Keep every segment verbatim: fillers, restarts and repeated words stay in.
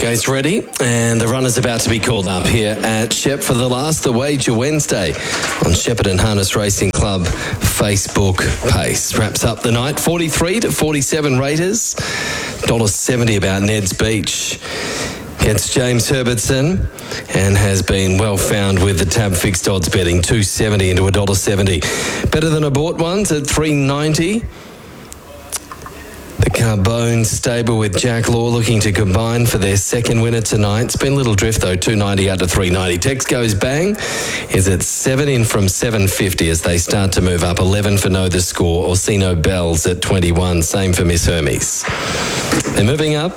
Gates ready, and the runner's about to be called up here at Shep for the last The Wager Wednesday on Shepparton Harness Racing Club Facebook pace. Wraps up the night, forty-three to forty-seven Raiders, one dollar seventy about Ned's Beach. Gets James Herbertson and has been well found with the tab fixed odds betting, two seventy into one dollar seventy. Better than a bought ones at three ninety. The Carbone stable with Jack Law looking to combine for their second winner tonight. It's been a little drift though, two ninety out to three ninety. Tex Goes Bang is at seven in from seven fifty as they start to move up. eleven for Know the Score. Orsino Bells at twenty-one. Same for Miss Hermes. They're moving up.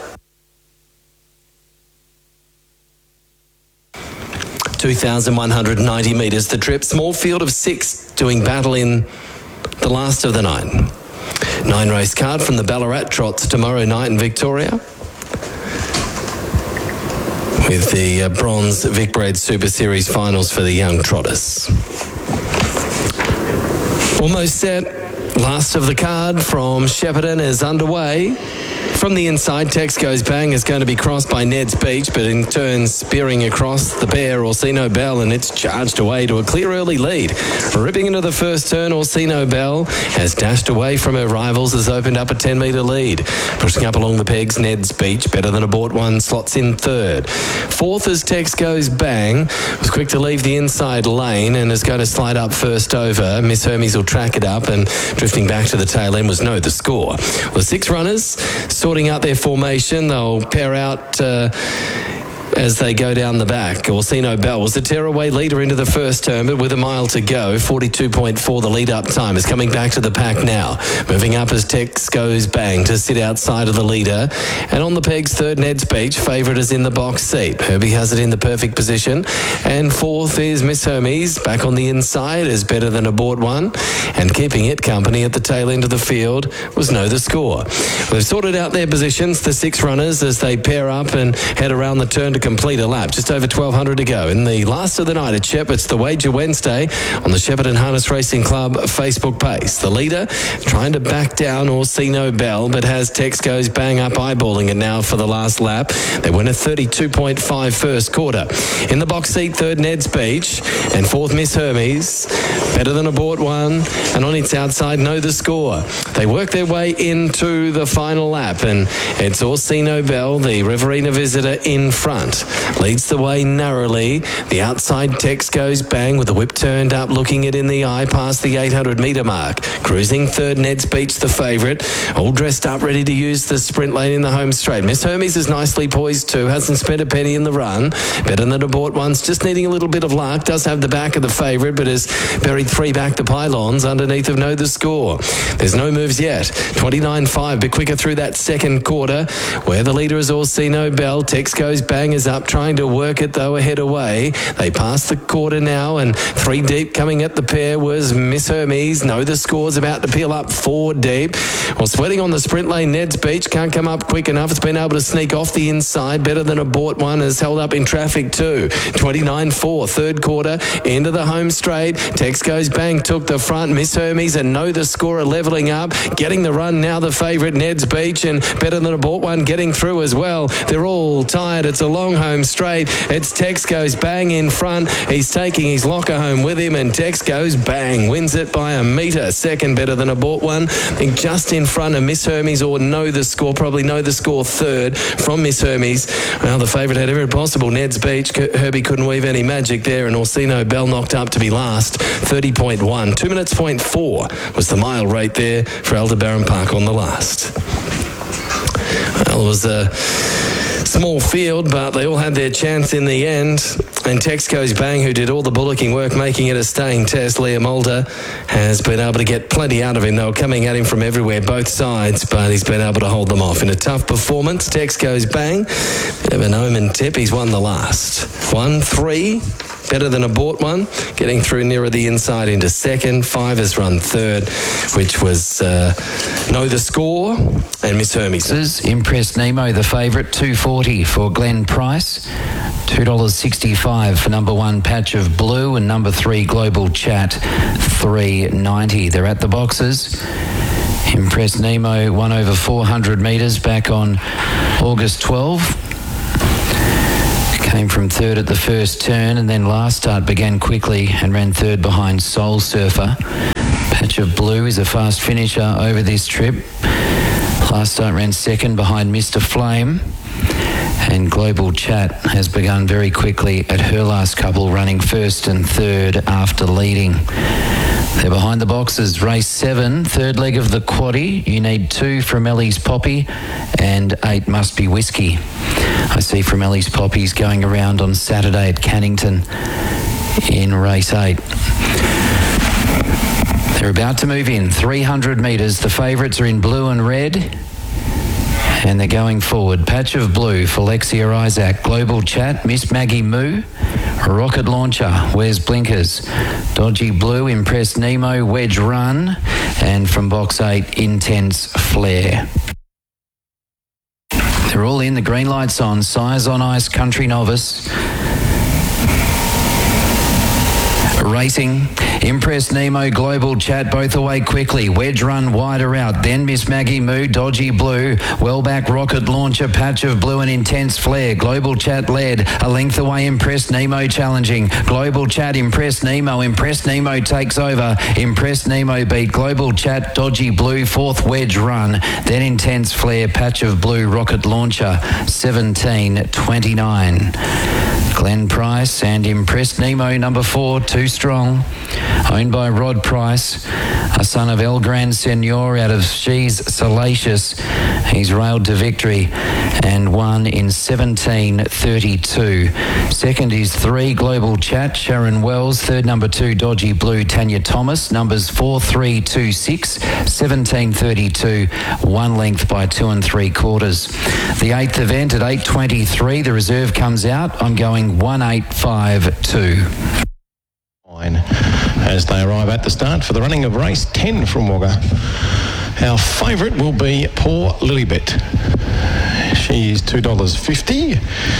two thousand one hundred ninety metres the trip. Small field of six doing battle in the last of the nine. Nine race card from the Ballarat Trots tomorrow night in Victoria, with the uh, bronze Vic Braid Super Series finals for the young trotters. Almost set. Last of the card from Shepparton is underway. From the inside, Tex Goes Bang is going to be crossed by Ned's Beach, but in turn spearing across the pair, Orsino Bell, and it's charged away to a clear early lead. Ripping into the first turn, Orsino Bell has dashed away from her rivals, has opened up a ten metre lead. Pushing up along the pegs, Ned's Beach, better than a bought one, slots in third. Fourth is Tex Goes Bang, was quick to leave the inside lane and is going to slide up first over. Miss Hermes will track it up, and drifting back to the tail end was Know the Score. The six runners sorting out their formation. They'll pair out uh, as they go down the back. Orsino Bell was the tearaway leader into the first turn, but with a mile to go, forty-two point four the lead-up time, is coming back to the pack now. Moving up as Tex Goes Bang to sit outside of the leader. And on the pegs, third, Ned's Beach. Favourite is in the box seat. Herbie has it in the perfect position. And fourth is Miss Hermes. Back on the inside is better than a bought one. And keeping it company at the tail end of the field was Know the Score. They've sorted out their positions, the six runners, as they pair up and head around the turn to complete a lap. Just over twelve hundred to go in the last of the night at Shep. It's the Wager Wednesday on the Shepparton Harness Racing Club Facebook pace. The leader trying to back down Orsino Bell, but has Tex Goes Bang up eyeballing it now for the last lap. They win a thirty-two point five first quarter. In the box seat, third, Ned's Beach, and fourth, Miss Hermes. Better than a bought one, and on its outside, Know the Score. They work their way into the final lap, and it's Orsino Bell, the Riverina visitor, in front. Leads the way narrowly. The outside, Tex Goes Bang with the whip turned up, looking it in the eye past the eight hundred metre mark. Cruising third, Ned's Beach, the favourite. All dressed up, ready to use the sprint lane in the home straight. Miss Hermes is nicely poised too. Hasn't spent a penny in the run. Better than a bought one's just needing a little bit of luck. Does have the back of the favourite, but has buried three back the pylons underneath of Know the Score. There's no moves yet. twenty-nine five, but quicker through that second quarter, where the leader is Orsino Bell. Tex Goes Bang is up, trying to work it though, ahead away. They pass the quarter now, and three deep coming at the pair was Miss Hermes. Know the Score's about to peel up four deep. Well, sweating on the sprint lane, Ned's Beach can't come up quick enough. It's been able to sneak off the inside. Better than a bought one, is held up in traffic too. twenty-nine four, third quarter, into the home straight. Tex Goes Bang took the front. Miss Hermes and Know the Score are levelling up, getting the run now, the favourite Ned's Beach, and better than a bought one getting through as well. They're all tired. It's a long home straight. It's Tex Goes Bang in front. He's taking his locker home with him, and Tex Goes Bang wins it by a metre. Second, better than a bought one. I think just in front of Miss Hermes or Know the Score. Probably Know the Score third from Miss Hermes. Well, the favourite had every possible. Ned's Beach. Herbie couldn't weave any magic there, and Orsino Bell knocked up to be last. thirty point one. Two minutes point four was the mile rate there for Aldebaran Park on the last. Well, it was a small field, but they all had their chance in the end. And Tex Goes Bang, who did all the bullocking work, making it a staying test. Liam Mulder has been able to get plenty out of him. They were coming at him from everywhere, both sides, but he's been able to hold them off. In a tough performance, Tex Goes Bang, bit of an omen tip, he's won the last. One, three, better than a bought one, getting through nearer the inside into second. Five has run third, which was uh, Know the Score and Miss Hermes. Impress Nemo, the favourite, two forty for Glenn Price. two dollars sixty-five for number one, Patch of Blue, and number three, Global Chat, three ninety. They're at the boxes. Impress Nemo won over four hundred metres back on August twelfth. Came from third at the first turn, and then last start began quickly and ran third behind Soul Surfer. Patch of Blue is a fast finisher over this trip. Last start ran second behind Mister Flame. And Global Chat has begun very quickly at her last couple, running first and third after leading. They're behind the boxes. Race seven, third leg of the quaddie. You need two from Ellie's Poppy and eight Must Be Whiskey. I see from Ellie's Poppies going around on Saturday at Cannington in race eight. They're about to move in. three hundred metres. The favourites are in blue and red. And they're going forward. Patch of Blue for Lexia Isaac. Global Chat, Miss Maggie Moo. Rocket Launcher, Where's Blinkers? Dodgy Blue, Impressed Nemo, Wedge Run. And from box eight, Intense Flare. They're all in. The green light's on. Sires on Ice, Country Novice. Racing. Impressed Nemo, Global Chat, both away quickly. Wedge Run wider out. Then Miss Maggie Moo, Dodgy Blue. Well back, Rocket Launcher, Patch of Blue and Intense Flare. Global Chat led. A length away, Impressed Nemo challenging. Global Chat, Impressed Nemo. Impressed Nemo takes over. Impressed Nemo beat Global Chat, Dodgy Blue, fourth Wedge Run. Then Intense Flare, Patch of Blue, Rocket Launcher, seventeen twenty-nine. Glenn Price and Impressed Nemo, number four, too strong. Owned by Rod Price, a son of El Gran Senor out of She's Salacious. He's railed to victory and won in seventeen thirty-two. Second is three, Global Chat, Sharon Wells. Third, number two, Dodgy Blue, Tanya Thomas. Numbers four, three, two, six, seventeen thirty-two. One length by two and three quarters. The eighth event at eight twenty-three. The reserve comes out. I'm going one eight five two. As they arrive at the start for the running of race ten from Wagga. Our favourite will be Poor Lilybet. She is two dollars fifty.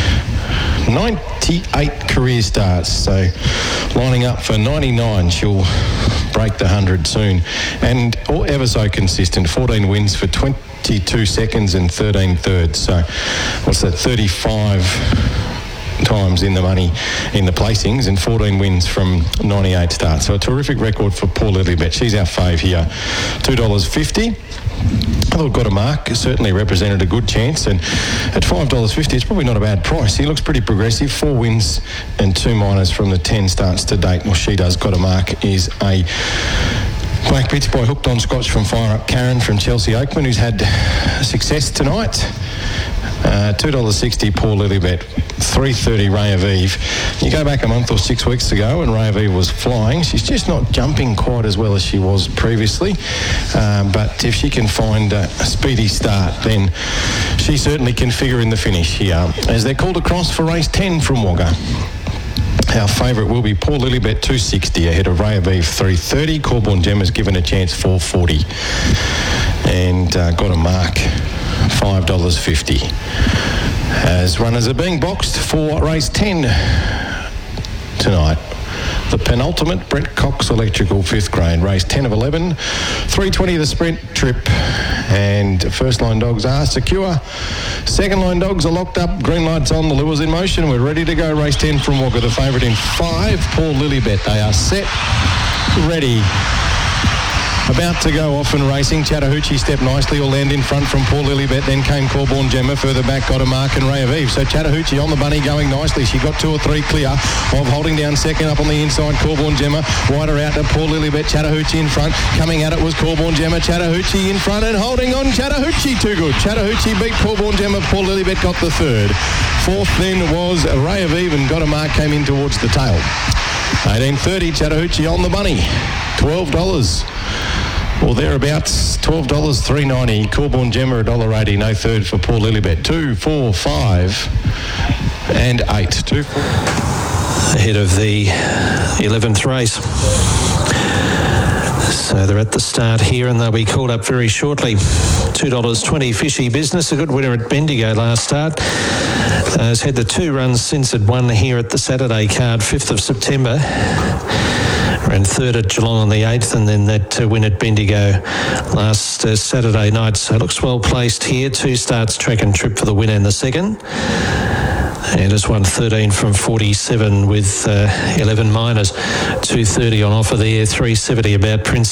ninety-eight career starts, so lining up for ninety-nine. She'll break the one hundred soon. And all ever so consistent. fourteen wins for twenty-two seconds and thirteen thirds. So what's that, thirty-five times in the money in the placings and fourteen wins from ninety-eight starts. So a terrific record for Poor Lilybet. She's our fave here. two dollars fifty. I thought Got a Mark certainly represented a good chance, and at five dollars fifty it's probably not a bad price. He looks pretty progressive. Four wins and two minors from the ten starts to date. Well, she does. Got a Mark is a Black Bits by Hooked on Scotch from Fire Up Karen from Chelsea Oakman, who's had success tonight. Uh, two dollars sixty Poor Lilybet. three thirty Ray Aviv. You go back a month or six weeks ago and Ray Aviv was flying. She's just not jumping quite as well as she was previously. Um, but if she can find a, a speedy start, then she certainly can figure in the finish here. As they're called across for race ten from Wagga. Our favourite will be Poor Lilybet, two sixty, ahead of Ray Aviv, three thirty. Corborn Gemma's given a chance, four forty. And uh, Got a Mark, five dollars fifty. As runners are being boxed for race ten tonight. The penultimate Brett Cox Electrical fifth grade, race ten of eleven, three twenty the sprint trip, and first line dogs are secure. Second line dogs are locked up, green lights on, the lure's in motion. We're ready to go. Race ten from Wagga, the favourite in five, Poor Lilybet. They are set, ready. About to go off and racing. Chattahoochee stepped nicely, will land in front from Poor Lilybet. Then came Corborn Gemma. Further back, Got a Mark and Ray Aviv. So Chattahoochee on the bunny going nicely. She got two or three clear of holding down second up on the inside. Corborn Gemma wider out to Poor Lilybet. Chattahoochee in front. Coming at it was Corborn Gemma. Chattahoochee in front and holding on. Chattahoochee too good. Chattahoochee beat Corborn Gemma. Poor Lilybet got the third. Fourth then was Ray Aviv and Got a Mark came in towards the tail. eighteen thirty Chattahoochee on the bunny. twelve dollars. Or thereabouts, twelve dollars three ninety. Corborn Gemma, one dollar eighty. No third for Poor Lilybet. Two, four, five, and eight. Two, four. Ahead of the eleventh race. So they're at the start here and they'll be called up very shortly. two dollars twenty Fishy Business, a good winner at Bendigo last start. Uh, has had the two runs since it won here at the Saturday card, fifth of September. Ran third at Geelong on the eighth, and then that uh, win at Bendigo last uh, Saturday night. So looks well placed here. Two starts, track and trip for the winner in the second. and it's won thirteen from forty-seven with uh, eleven minors. two thirty on offer there, three seventy about Prince